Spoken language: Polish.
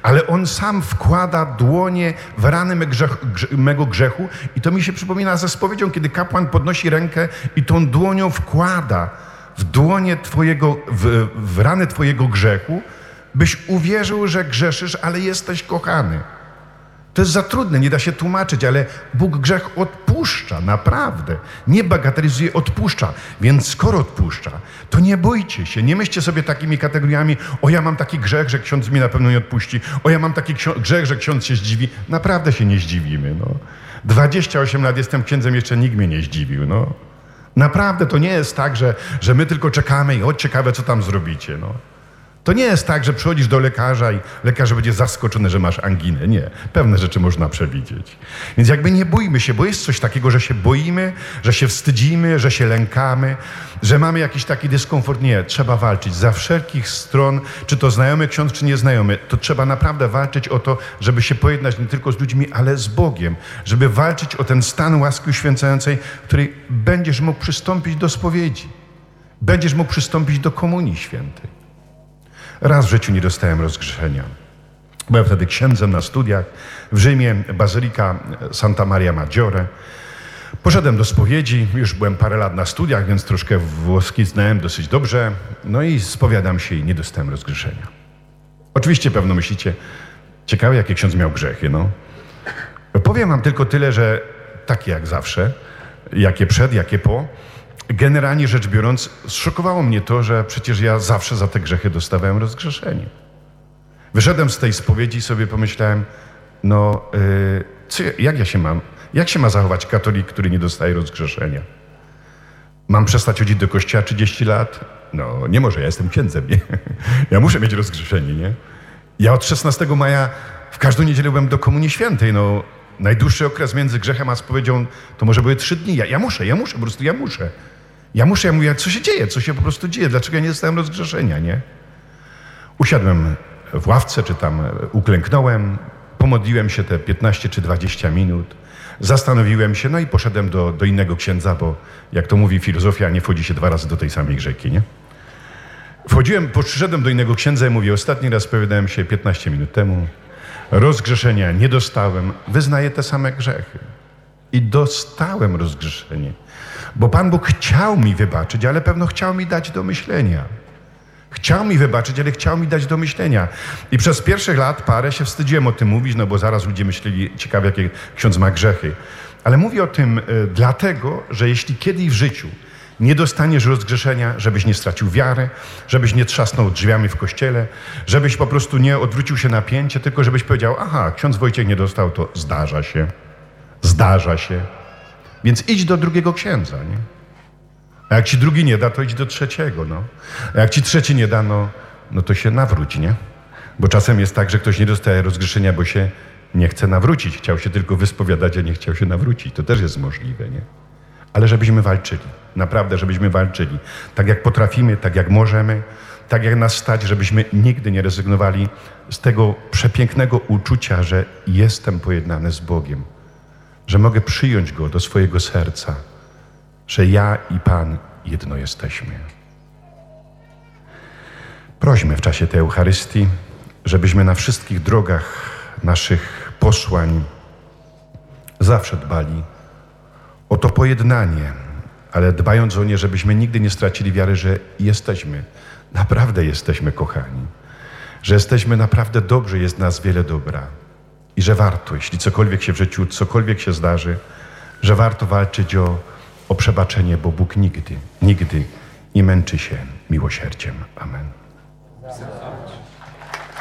ale On sam wkłada dłonie w rany mego grzechu i to mi się przypomina ze spowiedzią, kiedy kapłan podnosi rękę i tą dłonią wkłada w dłonie w rany Twojego grzechu, byś uwierzył, że grzeszysz, ale jesteś kochany. To jest za trudne, nie da się tłumaczyć, ale Bóg grzech odpuszcza, naprawdę. Nie bagatelizuje, odpuszcza. Więc skoro odpuszcza, to nie bójcie się, nie myślcie sobie takimi kategoriami: o, ja mam taki grzech, że ksiądz mi na pewno nie odpuści, o, ja mam taki grzech, że ksiądz się zdziwi. Naprawdę się nie zdziwimy, no. 28 lat jestem księdzem, jeszcze nikt mnie nie zdziwił, no. Naprawdę to nie jest tak, że my tylko czekamy i ciekawe, co tam zrobicie, no. To nie jest tak, że przychodzisz do lekarza i lekarz będzie zaskoczony, że masz anginę. Nie. Pewne rzeczy można przewidzieć. Więc jakby nie bójmy się, bo jest coś takiego, że się boimy, że się wstydzimy, że się lękamy, że mamy jakiś taki dyskomfort. Nie. Trzeba walczyć za wszelkich stron, czy to znajomy ksiądz, czy nieznajomy. To trzeba naprawdę walczyć o to, żeby się pojednać nie tylko z ludźmi, ale z Bogiem. Żeby walczyć o ten stan łaski uświęcającej, w której będziesz mógł przystąpić do spowiedzi. Będziesz mógł przystąpić do komunii świętej. Raz w życiu nie dostałem rozgrzeszenia. Byłem wtedy księdzem na studiach w Rzymie, Bazylika Santa Maria Maggiore. Poszedłem do spowiedzi, już byłem parę lat na studiach, więc troszkę włoski znałem dosyć dobrze. No i spowiadam się i nie dostałem rozgrzeszenia. Oczywiście pewno myślicie, ciekawe jakie ksiądz miał grzechy, no. Powiem wam tylko tyle, że takie jak zawsze, jakie przed, jakie po. Generalnie rzecz biorąc, zszokowało mnie to, że przecież ja zawsze za te grzechy dostawałem rozgrzeszenie. Wyszedłem z tej spowiedzi i sobie pomyślałem, jak się ma zachować katolik, który nie dostaje rozgrzeszenia? Mam przestać chodzić do kościoła 30 lat? No nie może, ja jestem księdzem, nie? Ja muszę mieć rozgrzeszenie, nie? Ja od 16 maja w każdą niedzielę byłem do Komunii Świętej, no. Najdłuższy okres między grzechem a spowiedzią to może były 3 dni. Ja muszę, po prostu ja muszę. Ja mówię, co się dzieje, co się po prostu dzieje, dlaczego ja nie dostałem rozgrzeszenia, nie? Usiadłem w ławce, czy tam uklęknąłem, pomodliłem się te 15 czy 20 minut, zastanowiłem się, no i poszedłem do innego księdza, bo jak to mówi filozofia, nie wchodzi się 2 razy do tej samej rzeki, nie? Przyszedłem do innego księdza i mówię, ostatni raz spowiadałem się 15 minut temu, rozgrzeszenia nie dostałem, wyznaję te same grzechy. I dostałem rozgrzeszenie. Bo Pan Bóg chciał mi wybaczyć, ale pewno chciał mi dać do myślenia. Chciał mi wybaczyć, ale chciał mi dać do myślenia. I przez pierwszych lat parę się wstydziłem o tym mówić, no bo zaraz ludzie myśleli, ciekawe jakie ksiądz ma grzechy. Ale mówię o tym dlatego, że jeśli kiedyś w życiu nie dostaniesz rozgrzeszenia, żebyś nie stracił wiary, żebyś nie trzasnął drzwiami w kościele, żebyś po prostu nie odwrócił się na pięcie, tylko żebyś powiedział, aha, ksiądz Wojciech nie dostał, to zdarza się. Zdarza się. Więc idź do drugiego księdza, nie? A jak ci drugi nie da, to idź do trzeciego, no. A jak ci trzeci nie da, no to się nawróć, nie? Bo czasem jest tak, że ktoś nie dostaje rozgrzeszenia, bo się nie chce nawrócić. Chciał się tylko wyspowiadać, a nie chciał się nawrócić. To też jest możliwe, nie? Ale żebyśmy walczyli. Naprawdę, żebyśmy walczyli. Tak jak potrafimy, tak jak możemy, tak jak nas stać, żebyśmy nigdy nie rezygnowali z tego przepięknego uczucia, że jestem pojednany z Bogiem. Że mogę przyjąć Go do swojego serca. Że ja i Pan jedno jesteśmy. Prośmy w czasie tej Eucharystii, żebyśmy na wszystkich drogach naszych posłań zawsze dbali o to pojednanie, ale dbając o nie, żebyśmy nigdy nie stracili wiary, że jesteśmy, naprawdę jesteśmy kochani, że jesteśmy naprawdę dobrzy, jest nas wiele dobra i że warto, jeśli cokolwiek się w życiu, cokolwiek się zdarzy, że warto walczyć o przebaczenie, bo Bóg nigdy nie męczy się miłosierdziem. Amen.